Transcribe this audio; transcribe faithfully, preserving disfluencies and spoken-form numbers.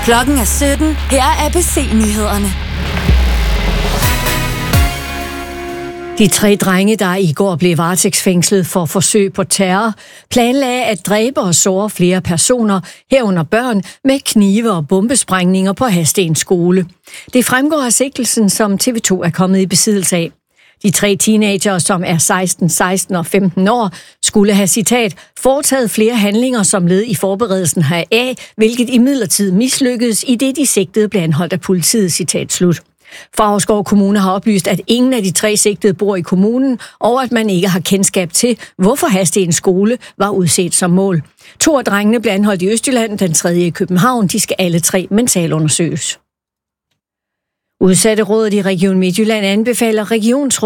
Klokken er sytten. Her er A B C-nyhederne. De tre drenge, der i går blev varetægtsfængslet for forsøg på terror, planlagde at dræbe og såre flere personer, herunder børn, med knive og bombesprængninger på Hadsten skole. Det fremgår af sigtelsen, som T V to er kommet i besiddelse af. De tre teenager, som er seksten, seksten og femten år, skulle have, citat, foretaget flere handlinger som led i forberedelsen heraf, hvilket imidlertid mislykkedes, i det de sigtede blev anholdt af politiet, citat slut. Favrskov Kommune har oplyst, at ingen af de tre sigtede bor i kommunen, og at man ikke har kendskab til, hvorfor Hadsten skole var udset som mål. To af drengene blev anholdt i Østjylland, den tredje i København. De skal alle tre mentalundersøges. Udsatterådet i Region Midtjylland anbefaler regionsrådet